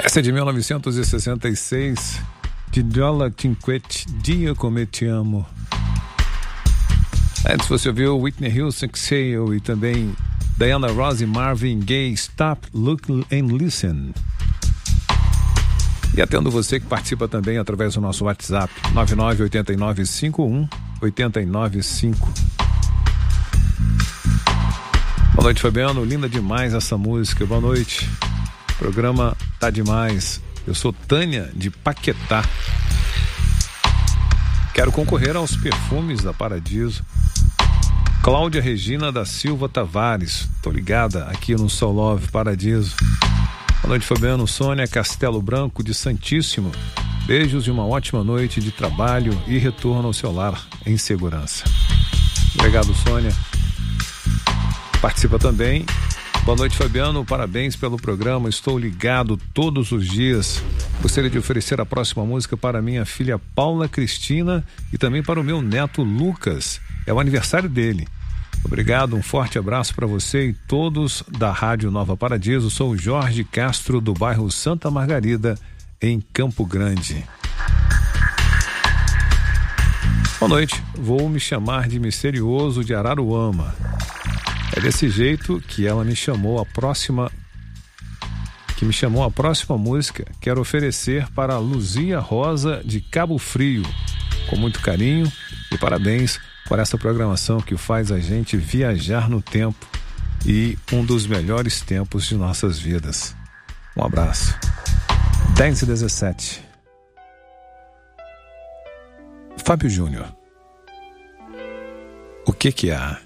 Essa é de 1966, de Diola Cinquetti, Dia Como Te Amo. Antes você ouviu Whitney Houston, Exhale, e também Diana Ross e Marvin Gaye, Stop, Look and Listen. E atendo você que participa também através do nosso WhatsApp, 998951-895. Boa noite, Fabiano. Linda demais essa música. Boa noite. O programa tá demais. Eu sou Tânia, de Paquetá. Quero concorrer aos perfumes da Paradiso. Cláudia Regina da Silva Tavares. Tô ligada aqui no Soul Love Paradiso. Boa noite, Fabiano. Sônia Castelo Branco, de Santíssimo. Beijos e uma ótima noite de trabalho e retorno ao seu lar em segurança. Obrigado, Sônia. Participa também. Boa noite, Fabiano. Parabéns pelo programa. Estou ligado todos os dias. Gostaria de oferecer a próxima música para minha filha Paula Cristina e também para o meu neto Lucas. É o aniversário dele. Obrigado, um forte abraço para você e todos da Rádio Nova Paradiso. Sou o Jorge Castro, do bairro Santa Margarida, em Campo Grande. Boa noite. Vou me chamar de Misterioso de Araruama. É desse jeito que ela me chamou a próxima música. Quero oferecer para Luzia Rosa de Cabo Frio, com muito carinho, e parabéns por essa programação que faz a gente viajar no tempo e um dos melhores tempos de nossas vidas. Um abraço. 10h17. Fábio Júnior. O que há?